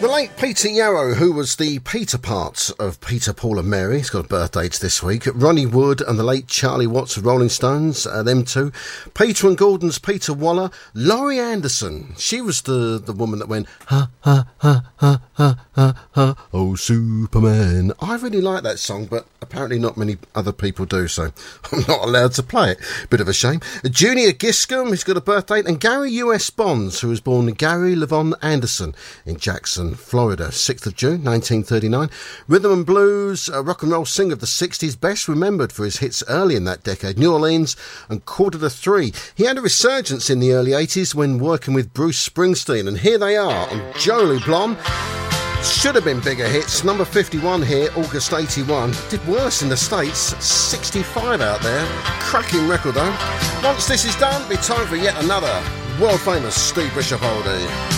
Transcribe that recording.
The late Peter Yarrow, who was the Peter part of Peter, Paul and Mary, he's got a birthday this week. Ronnie Wood and the late Charlie Watts of Rolling Stones, them two. Peter and Gordon's Peter Waller. Laurie Anderson, she was the woman that went, ha, ha, ha, ha, ha, ha, ha, oh, Superman. I really like that song, but apparently not many other people do, so I'm not allowed to play it. Bit of a shame. Junior Giscombe, who's got a birthday, and Gary U.S. Bonds, who was born Gary Levon Anderson in Jackson, Florida, 6th of June, 1939. Rhythm and blues, a rock and roll singer of the 60s, best remembered for his hits early in that decade, New Orleans and Quarter to Three. He had a resurgence in the early 80s when working with Bruce Springsteen, and here they are on Jolie Blom. Should have been bigger hits. Number 51 here, August 81. Did worse in the States, 65 out there. Cracking record though. Once this is done, it'll be time for yet another world famous Steve Bishop oldie.